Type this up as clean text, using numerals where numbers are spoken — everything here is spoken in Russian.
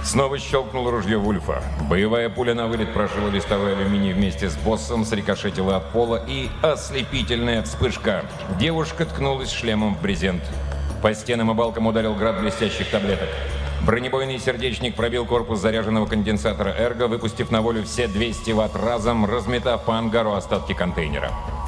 Снова щелкнуло ружье Вульфа. Боевая пуля на вылет прошила листовой алюминий вместе с боссом, срикошетила от пола и ослепительная вспышка. Девушка ткнулась шлемом в брезент. По стенам и балкам ударил град блестящих таблеток. Бронебойный сердечник пробил корпус заряженного конденсатора «Эрго», выпустив на волю все 200 ватт разом, разметав по ангару остатки контейнера.